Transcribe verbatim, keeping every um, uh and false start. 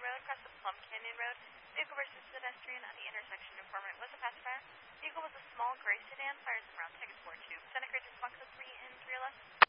Road, across the Plum Canyon Road. Vehicle versus pedestrian on the intersection. Informant was a pacifier. Vehicle was a small gray sedan. Fires from around ticket four two. Center Grid response code three and three left.